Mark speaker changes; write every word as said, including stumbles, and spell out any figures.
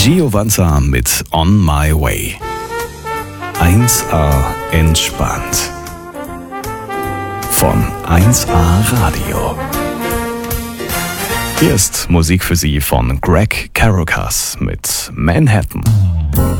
Speaker 1: Giovanza mit On My Way. eins A entspannt. Von eins A Radio. Hier ist Musik für Sie von Greg Caracas mit Manhattan.